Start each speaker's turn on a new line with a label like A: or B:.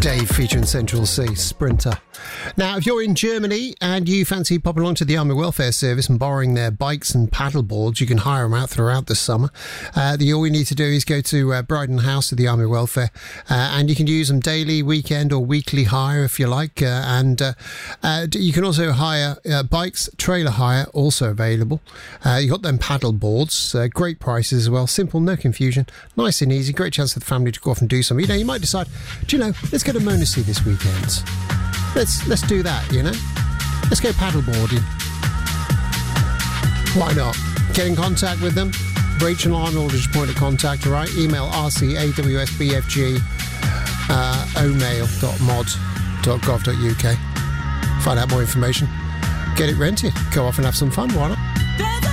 A: Dave featuring Central Sea, Sprinter. Now, if you're in Germany and you fancy popping along to the Army Welfare Service and borrowing their bikes and paddle boards, you can hire them out throughout the summer. All you need to do is go to Bryden House of the Army Welfare, and you can use them daily, weekend or weekly hire if you like. And you can also hire bikes, trailer hire, also available. You got them paddle boards, great prices as well, simple, no confusion, nice and easy, great chance for the family to go off and do something. You know, you might decide, do you know, let's go to Monacy this weekend. Let's do that, you know. Let's go paddleboarding. Why not? Get in contact with them. Rachel Arnold is your point of contact, all right? Email rcawsbfg omail.mod.gov.uk. Find out more information. Get it rented. Go off and have some fun, why not?